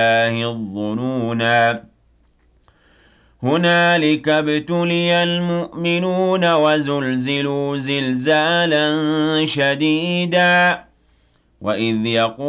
الظنونا هنالك ابتلي المؤمنون وزلزلوا زلزالا شديدا وإذ يقول